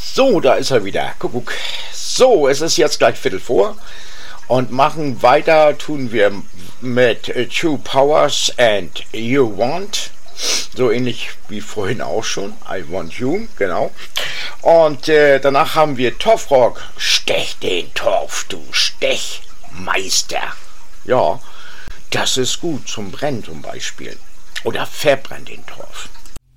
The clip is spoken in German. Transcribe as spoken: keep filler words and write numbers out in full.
So, da ist er wieder. Kuckuck. So, es ist jetzt gleich Viertel vor und machen weiter, tun wir mit Two Powers and You Want. So ähnlich wie vorhin auch schon. I Want You, genau. Und äh, danach haben wir Torfrock. Stech den Torf, du Stechmeister. Ja, das ist gut zum Brennen zum Beispiel. Oder verbrenn den Torf.